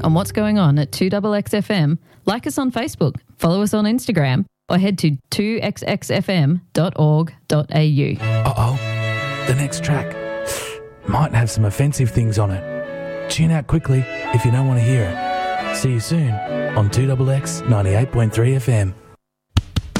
on what's going on at 2XXFM, like us on Facebook, follow us on Instagram, or head to 2xxfm.org.au. Uh-oh, the next track might have some offensive things on it. Tune out quickly if you don't want to hear it. See you soon on 2XX 98.3 FM.